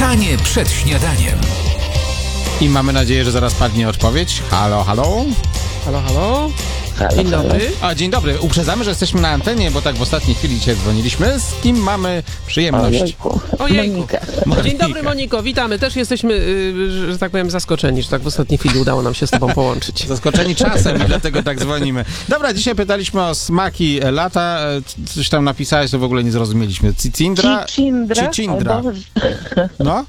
Spotkanie przed śniadaniem. I mamy nadzieję, że zaraz padnie odpowiedź. Halo, halo? Halo, halo? Dzień dobry. Dzień dobry. Uprzedzamy, że jesteśmy na antenie, bo tak w ostatniej chwili dzisiaj dzwoniliśmy. Z kim mamy przyjemność? Ojejku. Dzień dobry, Moniko, witamy. Też jesteśmy, że tak powiem, zaskoczeni, że tak w ostatniej chwili udało nam się z tobą połączyć. Zaskoczeni czasem i dlatego tak dzwonimy. Dobra, dzisiaj pytaliśmy o smaki lata. Coś tam napisałeś, to w ogóle nie zrozumieliśmy. Cicindra? Cicindra. Albo... No?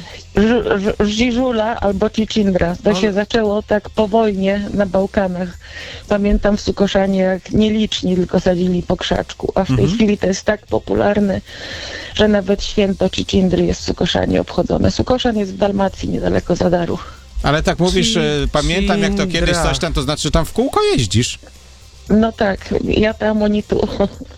Żiżula albo Cicindra. To się zaczęło tak po wojnie na Bałkanach. Pamiętam w Sukoszanie, jak nieliczni tylko sadzili po krzaczku, a w tej chwili to jest tak popularne, że nawet święto Cicindry jest w Sukoszanie obchodzone. Sukoszan jest w Dalmacji, niedaleko Zadaru. Ale tak mówisz, pamiętam jak to kiedyś coś tam, to znaczy, że tam w kółko jeździsz. No tak, ja tam, oni tu.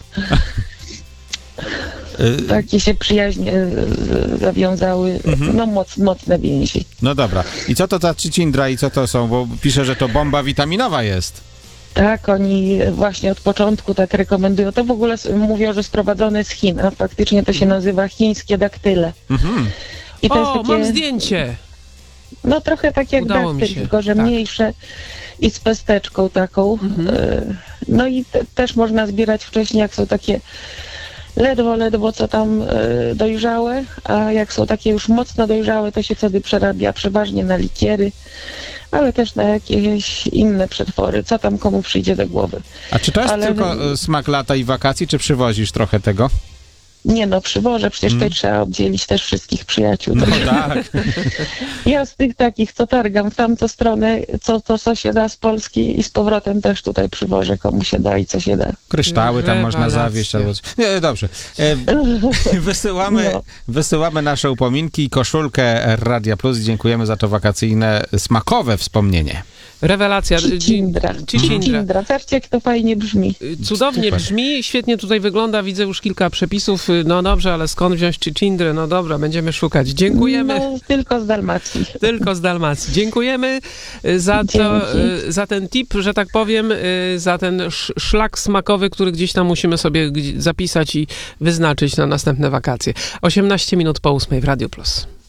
Takie się przyjaźnie zawiązały, no mocne więzi. No dobra. I co to ta Cicindra i co to są? Bo pisze, że to bomba witaminowa jest. Tak, oni właśnie od początku tak rekomendują. To w ogóle mówią, że sprowadzone z Chin, a faktycznie to się nazywa chińskie daktyle. I to jest takie, mam zdjęcie. No trochę tak jak daktyl, tylko że mniejsze i z pesteczką taką. No i też można zbierać wcześniej, jak są takie ledwo co tam dojrzałe, a jak są takie już mocno dojrzałe, to się wtedy przerabia przeważnie na likiery, ale też na jakieś inne przetwory, co tam komu przyjdzie do głowy. A czy to jest tylko smak lata i wakacji, czy przywozisz trochę tego? Nie no, przywożę, przecież tutaj trzeba oddzielić też wszystkich przyjaciół. No tak. Ja z tych takich, co targam w tamtą stronę, co się da z Polski i z powrotem też tutaj przywożę, komu się da i co się da. Kryształy tam można zawieźć. Albo... Nie, dobrze. Wysyłamy nasze upominki i koszulkę Radia Plus. Dziękujemy za to wakacyjne, smakowe wspomnienie. Rewelacja. Cicindra. Zobaczcie, jak to fajnie brzmi. Cudownie brzmi, świetnie tutaj wygląda, widzę już kilka przepisów. No dobrze, ale skąd wziąć Cicindrę? No dobra, będziemy szukać. Dziękujemy. No, tylko z Dalmacji. Tylko z Dalmacji. Dziękujemy za ten tip, że tak powiem, za ten szlak smakowy, który gdzieś tam musimy sobie zapisać i wyznaczyć na następne wakacje. 18 minut po 8 w Radio Plus.